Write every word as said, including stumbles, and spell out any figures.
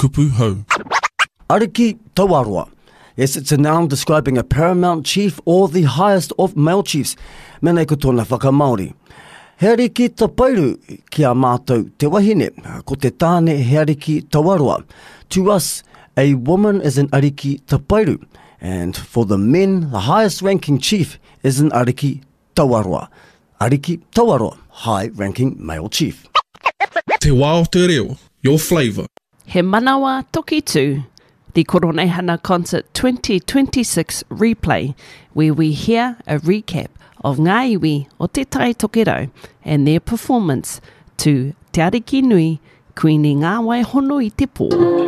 kupu hau. Ariki Tawarua. Yes, it's a noun describing a paramount chief or the highest of male chiefs. Mene ko tōna whakamaori. He ariki tapairu ki a mātou te wahine, ko te tāne he ariki tawarua. To us, a woman is an ariki tapairu, and for the men, the highest ranking chief is an ariki tawarua. Ariki tawarua, high ranking male chief. Te wao te reo, your flavour. He manawa toki tū, the Koronehana Concert twenty twenty-six replay, where we hear a recap of ngā iwi o Te Tai Tokerau and their performance to Te Ariki Nui, Kuini Ngā Waihono i Te Pō.